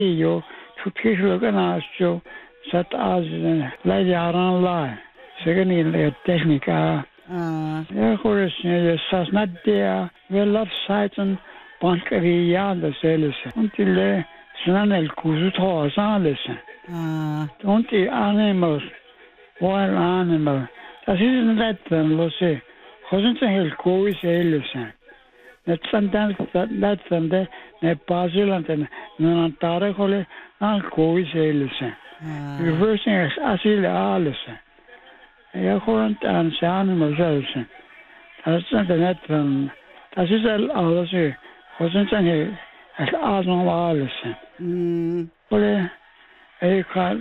Jo, tukislugan jo sat az la yaran la. Segani technica. Ja, hoor je sasnadia, wel afzeiten bankeria de zelfs. Want die zijn el kuzut alles. Want die animals, wild animal. Dat is net dan losse. Gewoon zijn heel kooi zelfs. Net sometimes dat van de ne Brazil en Antara kole al kooi zelfs. Reversing is asiel alles. Ja, gewoon aan zijn animals zelfs. Dat is net van. Dat is alles. Gewoon zijn heel het azon alles. Kole ik kan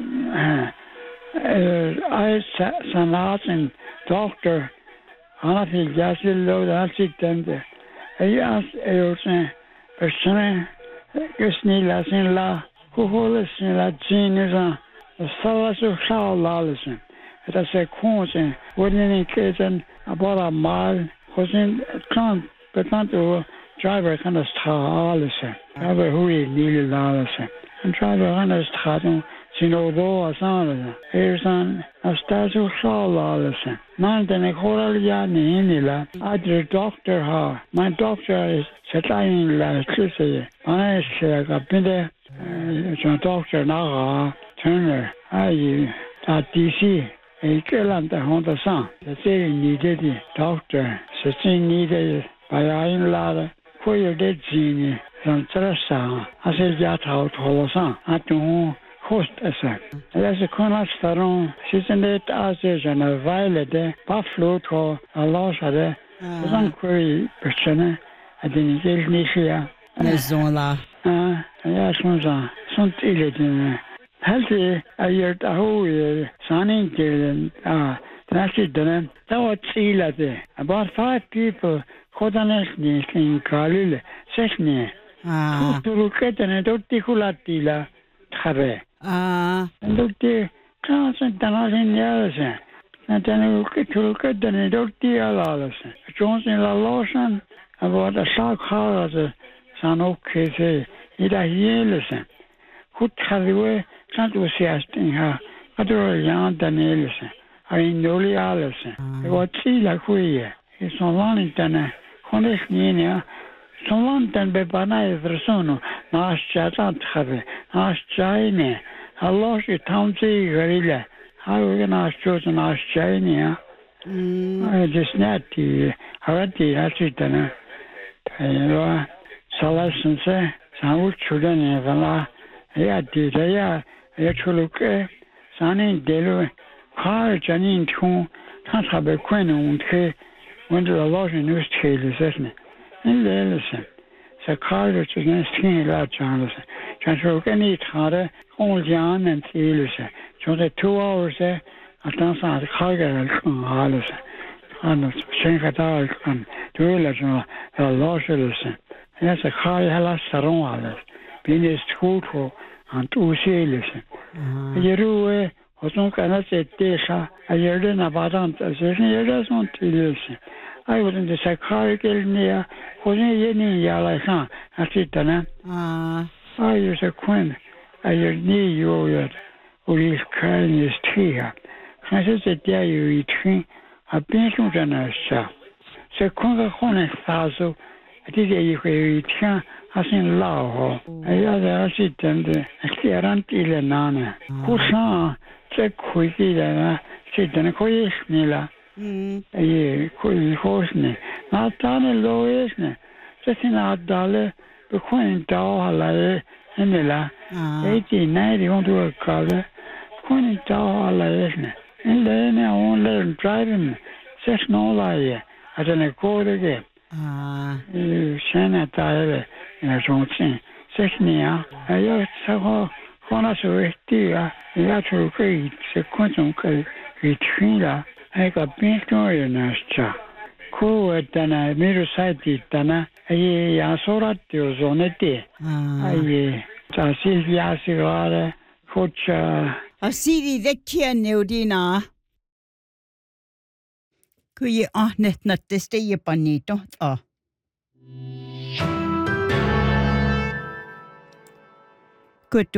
sanat en dokter Hanafil Jasillo dat zit dan de als zijn persoon gesnila zijn la holes zijn la genius dat zo schaal alles dat ze konsen worden in keten abora mal hozen kan bekant driver kan dat alles driver hoe niet alles en driver kan dat gaan Sinodo asana. Ersan astazu alles. Man den koralia nila. Adre doctor ha. My doctor is setting la klise. I is kapinde. John doctor na Turner. Ai DC. Ekelanda honda san. The city needed doctor. Sitting needed by in la. For your dead genie. From Trasa. I said Yatao Tolosan. Atu host essa. Ela se constaram, se sente a violet, buffalo to a loja de, não foi persona, a dinheiro Zola. Ja, sunt ile din. Halte a year da ho sanin din Nashi done. That was ilade. About 5 people kodanes ni in Kalile. Sechne. Turuketene doticulatila trabe. Dotti kansen tanasin yalse. Natanu turuketene dotialalse. Johnson la lotion about a shock hard sanokese. Ida yelese. Goed hadwe sant usiastin ha. Adro yan danelese. Indoli alles. Wat zie la goeie. Is zo'n landintenne. Gewoon echt niet, ja. Zo'n landintenne bij bijna persoon. Naast jatan hebben. Naast jane. Allah je tauntie gerille. Hou naast joten naast jane, ja. Het is net die. Houdt die uitzitten. Ja. Salasense. Zijn goed children van la. Ja, die ja. Ja, chuluke. Zijn delu. Car Janin Tun can't have a queen and went to the lodge in News Taylor, isn't it? In the Ellison. So car which is in skin large Johnson. John any harder, old John and Taylor. So the 2 hours there, I don't say the car girl Allison. And Shankadal and Duella, the lodge Ellison. Yes, a car Hellas Saron Alice. Being a school for and 2 sailors. You och som kan sätta jag det när badan så är det sånt till jag vet inte så karkel ner och det är ni jag sa att sitta när jag så kun jag ni ju och det kan ju stiga kanske sätta jag ju i två att bli som den så kun kan så det är ju i två asin lao jag där sitter det är inte ile nana kusa se kuikida sitten koisnilla ei koisne natane loisne se sinä dalle kuin taala enellä ei näin on tuo kalle kuin taala esne en on learn driving se snolaje atene kodege sena taile ja sonsin se nia ja se Kona så viktiga, jag tror att det kommer att utvinna ega pinsknorna. Kuetana mirusaititana ei ja soratio zonete. Ai tasilja sigare kocha. Asiri dekkiä neudina. Kui ahnet natte steje panito.